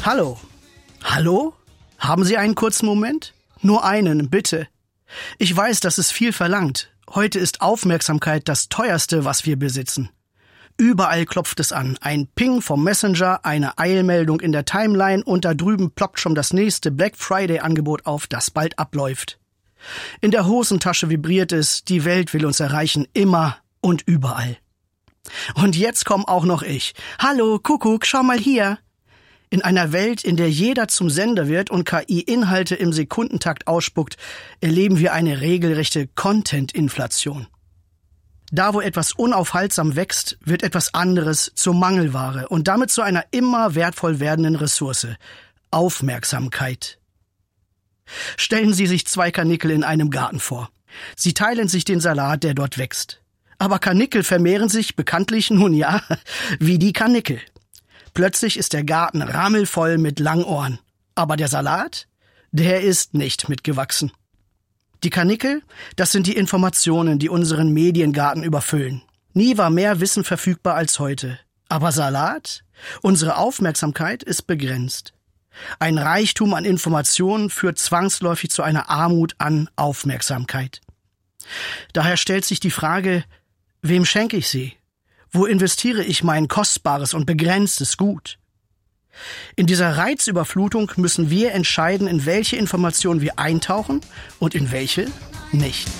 Hallo? Hallo? Haben Sie einen kurzen Moment? Nur einen, bitte. Ich weiß, das ist viel verlangt. Heute ist Aufmerksamkeit das teuerste, was wir besitzen. Überall klopft es an. Ein Ping vom Messenger, eine Eilmeldung in der Timeline und da drüben ploppt schon das nächste Black Friday-Angebot auf, das bald abläuft. In der Hosentasche vibriert es, die Welt will uns erreichen, immer und überall. Und jetzt komm auch noch ich. Hallo, Kuckuck, schau mal hier. In einer Welt, in der jeder zum Sender wird und KI Inhalte im Sekundentakt ausspuckt, erleben wir eine regelrechte Content-Inflation. Da, wo etwas unaufhaltsam wächst, wird etwas anderes zur Mangelware und damit zu einer immer wertvoll werdenden Ressource: Aufmerksamkeit. Stellen Sie sich 2 Karnickel in einem Garten vor. Sie teilen sich den Salat, der dort wächst. Aber Karnickel vermehren sich bekanntlich, nun ja, wie die Karnickel. Plötzlich ist der Garten rammelvoll mit Langohren. Aber der Salat, der ist nicht mitgewachsen. Die Karnickel, das sind die Informationen, die unseren Mediengarten überfüllen. Nie war mehr Wissen verfügbar als heute. Aber Salat? Unsere Aufmerksamkeit ist begrenzt. Ein Reichtum an Informationen führt zwangsläufig zu einer Armut an Aufmerksamkeit. Daher stellt sich die Frage, wem schenke ich sie? Wo investiere ich mein kostbares und begrenztes Gut? In dieser Reizüberflutung müssen wir entscheiden, in welche Informationen wir eintauchen und in welche nicht.